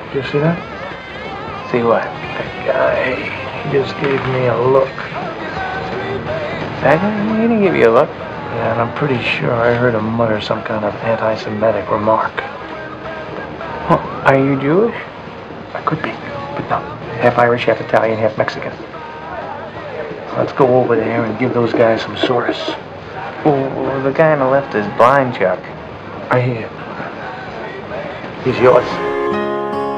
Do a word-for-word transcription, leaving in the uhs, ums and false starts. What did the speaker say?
You see that? See what? That guy, he just gave me a look. That guy? He didn't give you a look. Yeah, and I'm pretty sure I heard him mutter some kind of anti-Semitic remark. Huh. Are you Jewish? I could be, but no. Half Irish, half Italian, half Mexican. Let's go over there and give those guys some source. Oh, the guy on the left is blind, Chuck. I hear. He's yours.